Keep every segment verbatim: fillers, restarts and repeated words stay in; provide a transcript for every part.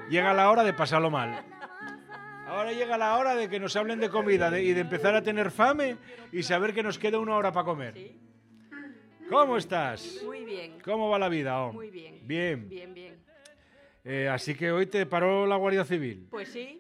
llega la hora de pasarlo mal. Ahora llega la hora de que nos hablen de comida de, y de empezar a tener fame y saber que nos queda una hora para comer. ¿Sí? ¿Cómo estás? Muy bien. ¿Cómo va la vida? Oh? Muy bien. Bien. Bien, bien. Eh, así que hoy te paró la Guardia Civil. Pues sí.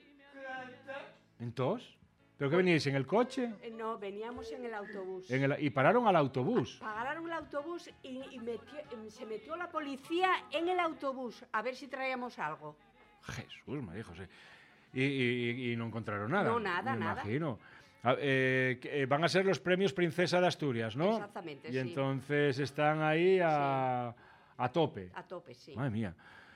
¿Entonces? ¿Pero qué veníais? ¿En el coche? Eh, No, veníamos en el autobús. En el, y pararon al autobús. Pagaron el autobús y, y metió- em, se metió la policía en el autobús a ver si traíamos algo. Jesús, María José. Y, y- y no encontraron nada. No, nada, me nada. imagino. A- eh, que, eh, van a ser los premios Princesa de Asturias, ¿no? Exactamente, Y sí. entonces están ahí a, a tope. A tope, sí. Madre mía.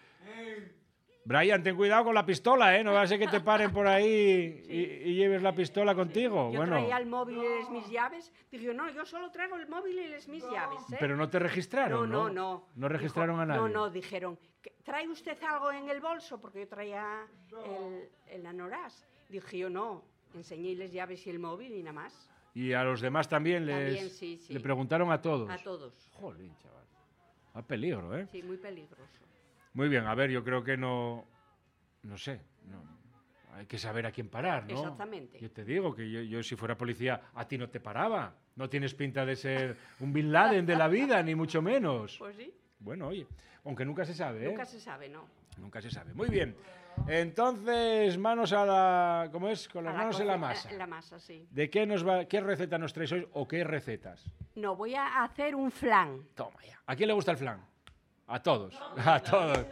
Brian, ten cuidado con la pistola, ¿eh? No va a ser que te paren por ahí y, y lleves la pistola contigo. Yo Bueno, traía el móvil y les mis llaves. Dije, no, yo solo traigo el móvil y les mis llaves, ¿eh? pero no te registraron, no, ¿no? no, no. No registraron Dijo- a nadie. No, no, dijeron, "¿Que- ¿trae usted algo en el bolso? Porque yo traía el, el anoraz. Dije yo, no, enseñé las llaves y el móvil y nada más. Y a los demás también les También, sí, sí. le preguntaron a todos. A todos. Jolín, chaval. A peligro, ¿eh? Sí, muy peligroso. Muy bien, a ver, yo creo que no... No sé, no, hay que saber a quién parar, ¿no? Exactamente. Yo te digo que yo, yo si fuera policía a ti no te paraba. No tienes pinta de ser un Bin Laden de la vida, ni mucho menos. Pues sí, Bueno, oye, aunque nunca se sabe, ¿eh? nunca se sabe, ¿no? Nunca se sabe. Muy bien. Entonces, manos a la... ¿Cómo es? Con las A la manos en la cocina- masa. en la masa, sí. ¿De qué nos va, qué receta nos traes hoy o qué recetas? No, voy a hacer un flan. Toma ya. ¿A quién le gusta el flan? A todos. A todos.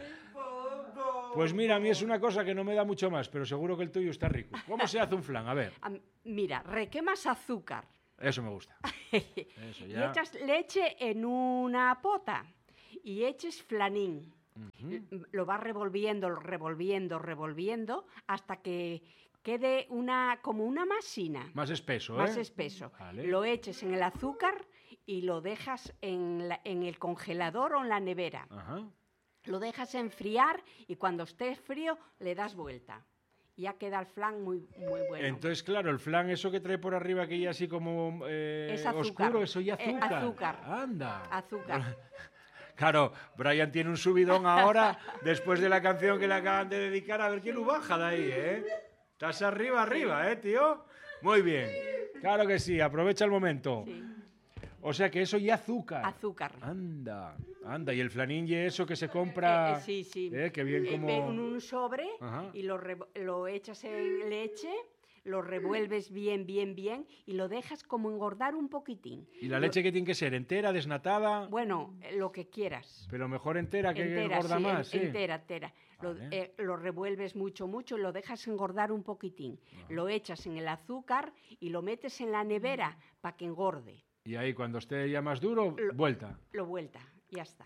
Pues mira, a mí es una cosa que no me da mucho más, pero seguro que el tuyo está rico. ¿Cómo se hace un flan? A ver, Am- Mira, requemas azúcar. eso me gusta. Eso Y ya. echas leche en una pota y eches flanín. L- Lo vas revolviendo, revolviendo, revolviendo hasta que quede una como una masina, Más espeso, ¿eh? más espeso. Vale. Lo eches en el azúcar y lo dejas en, la- en el congelador o en la nevera. Ajá. Lo dejas enfriar y cuando esté frío le das vuelta. Y ya queda el flan muy, muy bueno. Entonces, claro, el flan, eso que trae por arriba aquí así como eh, Es azúcar. oscuro, eso ya Eh, azúcar. azúcar. Anda. Azúcar. Claro, Brian tiene un subidón ahora después de la canción que le acaban de dedicar. A ver quién lo baja de ahí, ¿eh? Estás arriba, arriba, ¿eh, tío? Muy bien. Claro que sí, aprovecha el momento. Sí. O sea que eso ya azúcar. Azúcar. Anda, anda. Y el flanín y eso que se compra. Eh, eh, sí, sí. ¿eh? Que bien Eh, como... En un sobre Ajá. y lo, revo- lo echas en leche, lo revuelves bien, bien, bien y lo dejas como engordar un poquitín. ¿Y la Lo- leche que tiene que ser? ¿Entera, desnatada? Bueno, eh, lo que quieras. Pero mejor entera que Entera, engorda sí, más, en- ¿sí? entera, entera. Lo, Vale. eh, lo revuelves mucho, mucho y lo dejas engordar un poquitín. Lo echas en el azúcar y lo metes en la nevera para que engorde. Y ahí cuando esté ya más duro, Lo- vuelta. Lo vuelta, ya está.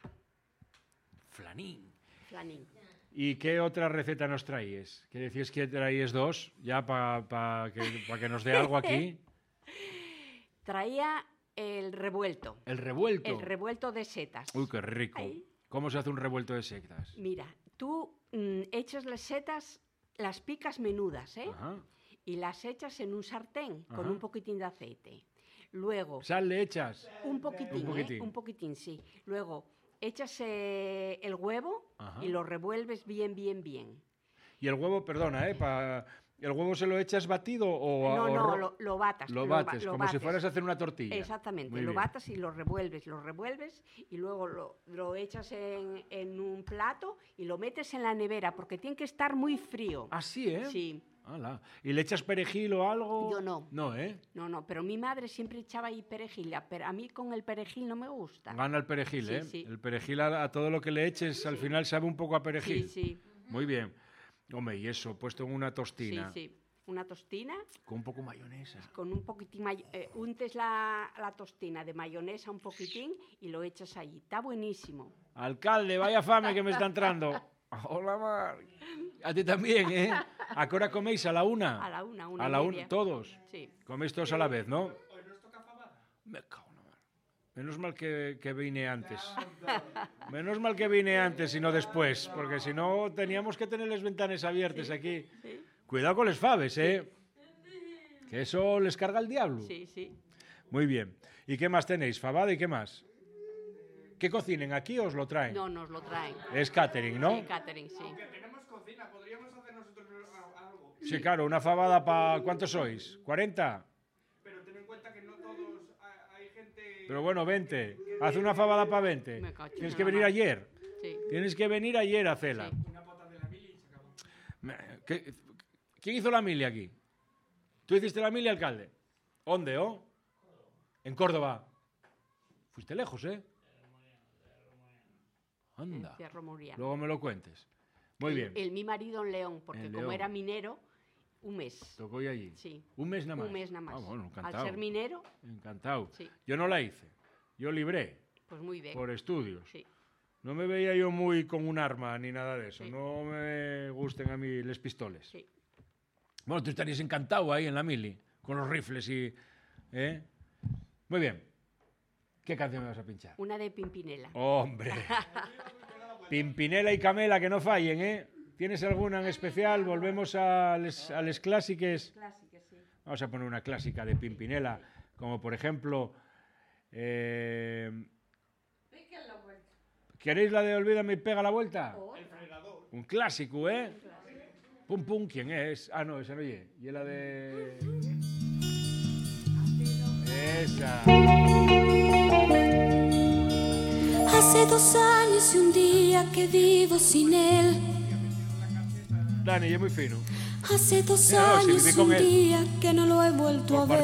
Flanín. Flanín. ¿Y qué otra receta nos traíes? Que decías que traíes dos, ya para pa que, pa que nos dé algo aquí. Traía el revuelto. El revuelto. El revuelto de setas. Uy, qué rico. Ahí. ¿Cómo se hace un revuelto de setas? Mira, tú mm, echas las setas, las picas menudas, ¿eh? Ajá. Y las echas en un sartén con Ajá. un poquitín de aceite. Luego, Sal le echas. un poquitín, Un poquitín. ¿eh? Un poquitín, sí. Luego, echas eh, el huevo Ajá. y lo revuelves bien, bien, bien. Y el huevo, perdona, ¿eh? Pa... ¿El huevo se lo echas batido o...? no, o no, ro- lo, lo batas. Lo ba- bates, lo como si bates. fueras a hacer una tortilla. Exactamente, Muy lo bien. batas y lo revuelves, lo revuelves y luego lo, lo echas en, en un plato y lo metes en la nevera porque tiene que estar muy frío. Así, ¿eh? Sí. Ala. ¿Y le echas perejil o algo? Yo no. No, ¿eh? No, no, pero mi madre siempre echaba ahí perejil, a- pero a mí con el perejil no me gusta. Gana el perejil, Sí, ¿eh? sí. El perejil a, a todo lo que le eches al final sabe un poco a perejil. Sí, sí, Muy bien. Hombre, y eso, puesto en una sí, tostina. sí. Una tostina Con un poco mayonesa. con un poquitín, may- eh, untes la, la tostina de mayonesa un poquitín y lo echas allí. Está buenísimo. Alcalde, vaya fame que me está entrando. Hola, Mar. A ti también, ¿eh? ¿A qué hora coméis? ¿A la una? A la una, una A la y una, media. todos. Sí. Coméis todos a la vez, ¿no? Hoy nos toca fabada. Me cago en la mar. Menos mal que, que vine antes. Menos mal que vine antes y no después, porque si no teníamos que tener las ventanas abiertas aquí. Sí, Cuidado con los faves, ¿eh? Que eso les carga el diablo. sí, sí. Muy bien. ¿Y qué más tenéis? ¿Fabada y qué más? ¿Qué cocinen aquí o os lo traen? No, nos lo traen. Es catering, ¿no? Sí, catering, sí. cocina, podríamos hacer nosotros algo. Sí, claro, una fabada para... ¿Cuántos sois? ¿cuarenta? Pero ten en cuenta que no todos... Hay gente... Pero bueno, veinte. Haz una fabada para veinte. Me cacho Tienes en que la venir mar. ayer. Sí. Tienes que venir ayer a hacerla. Sí. Una pata de la mili y se acabó. Me- ¿qué- ¿Quién hizo la mili aquí? ¿Tú hiciste la mili, alcalde? ¿Dónde, oh? En Córdoba. Fuiste lejos, ¿eh? Anda. En Cerro Muriano. Luego me lo cuentes. Muy El- bien. El, mi marido en León, porque En como León. era minero, un mes. Tocó y allí. Sí. Un mes nada más. Un mes nada más. Ah, bueno, Al encantado. ser minero, Encantado. Sí. Yo no la hice. Yo libré pues muy bien. por estudios. Sí. No me veía yo muy con un arma ni nada de eso. Sí. No me gusten a mí les pistoles. Sí. Bueno, tú estarías encantado ahí en la mili, con los rifles y... ¿eh? Muy bien. ¿Qué canción me vas a pinchar? Una de Pimpinela. ¡Hombre! Pimpinela y Camela, que no fallen, ¿eh? ¿Tienes alguna en especial? Volvemos a les, a les clásicas. Clásica, sí. Vamos a poner una clásica de Pimpinela, como por ejemplo... eh, ¿Queréis la de Olvídame y pega la vuelta? El frenador. Un clásico, ¿eh? Pum Pum, ¿quién es? Ah, no, esa no es. Y es la de... Esa. Hace dos años y un día que vivo sin él. Dani, es muy fino. Hace dos No, no, si años viví y con un él. día que no lo he vuelto Por a ver.